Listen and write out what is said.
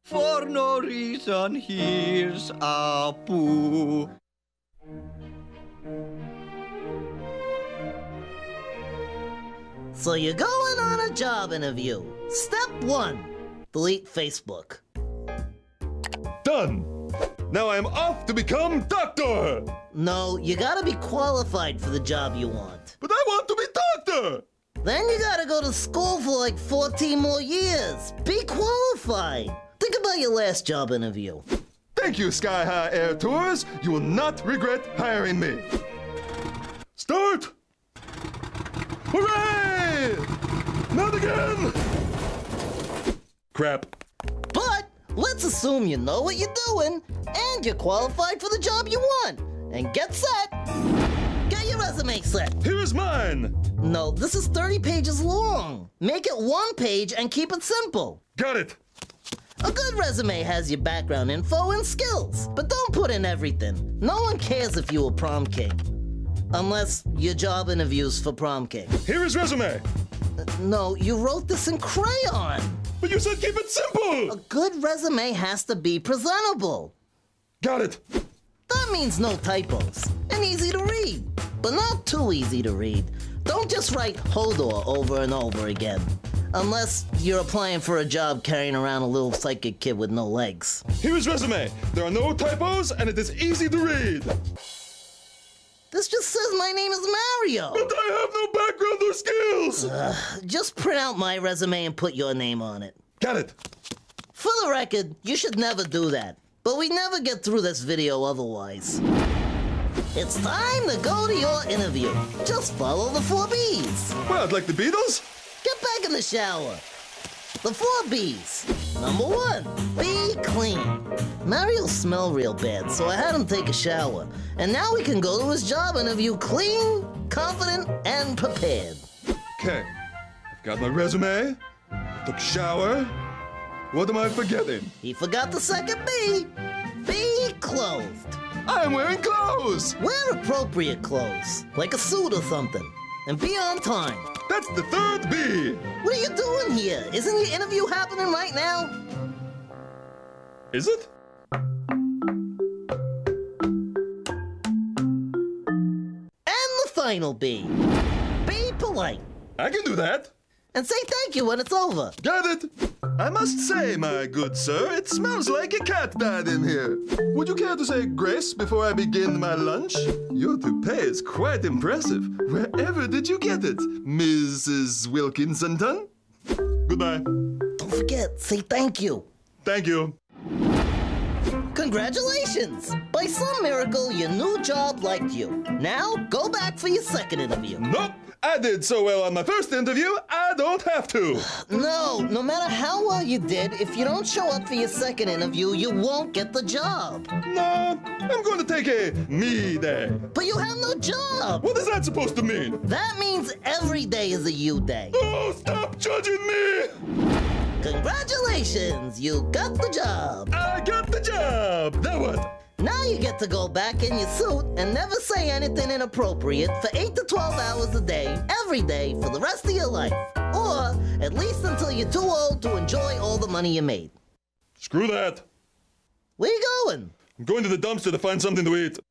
For no reason, here's Apu. So you're going on a job interview. Step 1, delete Facebook. Done! Now I'm off to become doctor! No, you gotta be qualified for the job you want. But I want to be doctor! Then you gotta go to school for like 14 more years. Be qualified. Think about your last job interview. Thank you, Sky High Air Tours. You will not regret hiring me. Start! Hooray! Not again! Crap. But let's assume you know what you're doing and you're qualified for the job you want. And get set. Get your resume set. Here is mine. No, this is 30 pages long. Make it 1 page and keep it simple. Got it. A good resume has your background info and skills, but don't put in everything. No one cares if you were prom king. Unless your job interviews for prom king. Here is resume. No, you wrote this in crayon. But you said keep it simple. A good resume has to be presentable. Got it. That means no typos and easy to read, but not too easy to read. Don't just write Hodor over and over again. Unless you're applying for a job carrying around a little psychic kid with no legs. Here is resume. There are no typos and it is easy to read. This just says my name is Mario. But I have no background or skills. Just print out my resume and put your name on it. Got it. For the record, you should never do that. But we never get through this video otherwise. It's time to go to your interview. Just follow the 4 B's. What, like the Beatles? Get back in the shower. The 4 B's. Number 1, be clean. Mario smelled real bad, so I had him take a shower. And now we can go to his job interview clean, confident, and prepared. Okay. I've got my resume. I took a shower. What am I forgetting? He forgot the second B. Be clothed. I am wearing clothes. Wear appropriate clothes, like a suit or something. And be on time. That's the 3rd B. What are you doing here? Isn't your interview happening right now? Is it? And the final B. Be polite. I can do that. And say thank you when it's over. Got it. I must say, my good sir, it smells like a cat died in here. Would you care to say grace before I begin my lunch? Your toupee is quite impressive. Wherever did you get it, Mrs. Wilkinson? Goodbye. Don't forget, say thank you. Thank you. Congratulations! By some miracle, your new job liked you. Now, go back for your second interview. Nope. I did so well on my first interview, I don't have to. No matter how well you did, if you don't show up for your second interview, you won't get the job. No, I'm going to take a me day. But you have no job. What is that supposed to mean? That means every day is a you day. Oh, stop judging me! Congratulations, you got the job. I got the job. Now what? Now you get to go back in your suit and never say anything inappropriate for 8 to 12 hours a day, every day, for the rest of your life. Or at least until you're too old to enjoy all the money you made. Screw that. Where you going? I'm going to the dumpster to find something to eat.